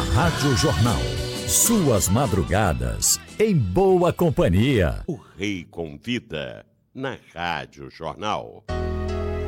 Rádio Jornal. Suas madrugadas em boa companhia. O Rei Convida, na Rádio Jornal.